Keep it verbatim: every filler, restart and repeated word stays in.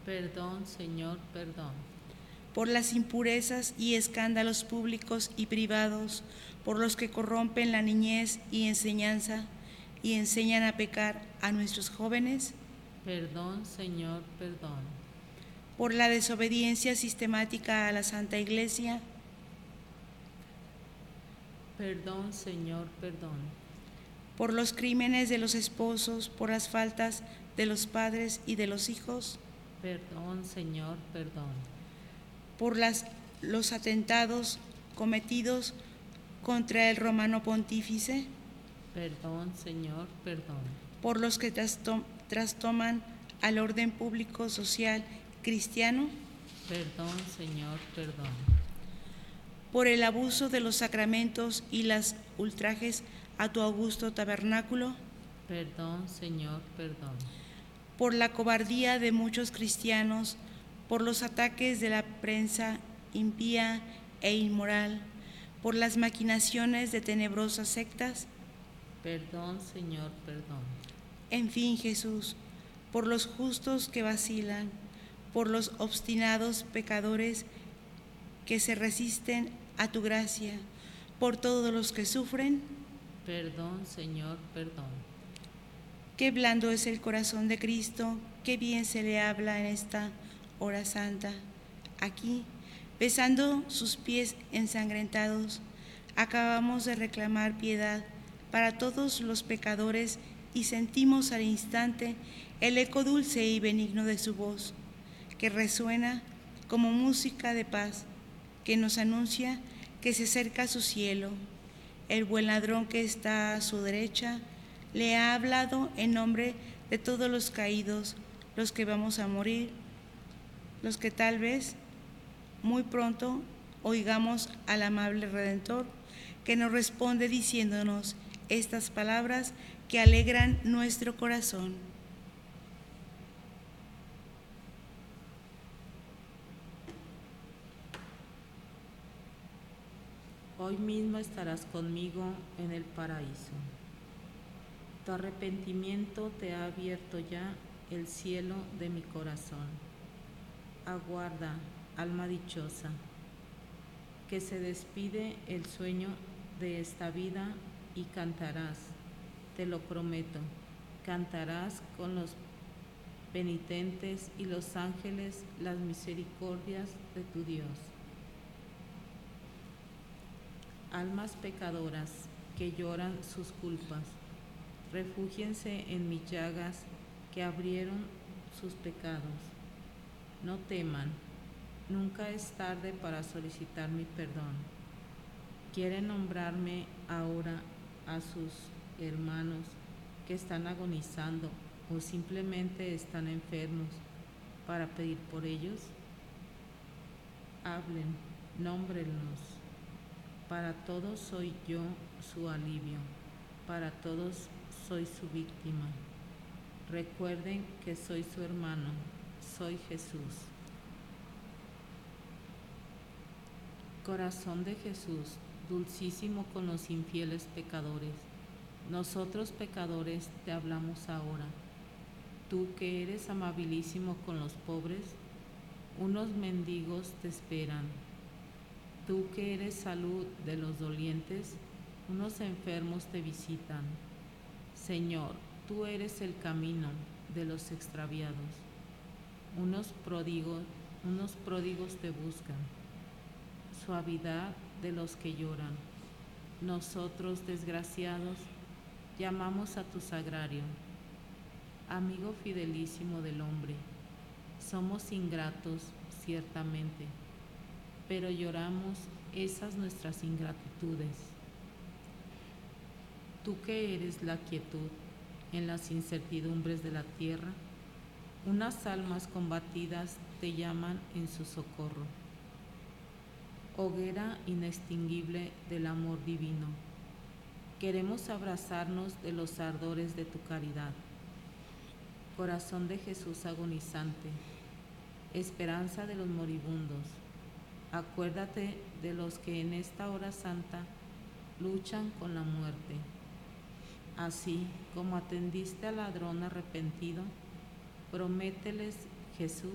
Perdón, Señor, perdón. Por las impurezas y escándalos públicos y privados, por los que corrompen la niñez y enseñanza y enseñan a pecar a nuestros jóvenes. Perdón, Señor, perdón. Por la desobediencia sistemática a la Santa Iglesia. Perdón, Señor, perdón. Por los crímenes de los esposos, por las faltas de los padres y de los hijos. Perdón, Señor, perdón. Por las, los atentados cometidos contra el romano pontífice. Perdón, Señor, perdón. Por los que trasto, trastoman al orden público, social, cristiano. Perdón, Señor, perdón. Por el abuso de los sacramentos y los ultrajes a tu augusto tabernáculo. Perdón, Señor, perdón. Por la cobardía de muchos cristianos, por los ataques de la prensa impía e inmoral, por las maquinaciones de tenebrosas sectas. Perdón, Señor, perdón. En fin, Jesús, por los justos que vacilan, por los obstinados pecadores que se resisten a tu gracia, por todos los que sufren. Perdón, Señor, perdón. Qué blando es el corazón de Cristo, qué bien se le habla en esta hora santa. Aquí, besando sus pies ensangrentados, acabamos de reclamar piedad para todos los pecadores y sentimos al instante el eco dulce y benigno de su voz, que resuena como música de paz, que nos anuncia que se acerca su cielo. El buen ladrón que está a su derecha le ha hablado en nombre de todos los caídos, los que vamos a morir, los que tal vez muy pronto oigamos al amable Redentor que nos responde diciéndonos estas palabras que alegran nuestro corazón. Hoy mismo estarás conmigo en el paraíso. Tu arrepentimiento te ha abierto ya el cielo de mi corazón. Aguarda, alma dichosa, que se despide el sueño de esta vida y cantarás, te lo prometo, cantarás con los penitentes y los ángeles las misericordias de tu Dios. Almas pecadoras que lloran sus culpas, refúgiense en mis llagas que abrieron sus pecados. No teman, nunca es tarde para solicitar mi perdón. Quieren nombrarme ahora a sus hermanos que están agonizando o simplemente están enfermos para pedir por ellos. Hablen, nómbrenlos. Para todos soy yo su alivio, para todos soy su víctima. Recuerden que soy su hermano, soy Jesús. Corazón de Jesús, dulcísimo con los infieles pecadores, nosotros pecadores te hablamos ahora. Tú que eres amabilísimo con los pobres, unos mendigos te esperan. Tú que eres salud de los dolientes, unos enfermos te visitan. Señor, tú eres el camino de los extraviados. Unos pródigos, unos pródigos te buscan. Suavidad de los que lloran. Nosotros, desgraciados, llamamos a tu sagrario. Amigo fidelísimo del hombre, somos ingratos, ciertamente, pero lloramos esas nuestras ingratitudes. Tú que eres la quietud en las incertidumbres de la tierra, unas almas combatidas te llaman en su socorro. Hoguera inextinguible del amor divino, queremos abrazarnos de los ardores de tu caridad. Corazón de Jesús agonizante, esperanza de los moribundos, acuérdate de los que en esta hora santa luchan con la muerte. Así como atendiste al ladrón arrepentido, promételes, Jesús,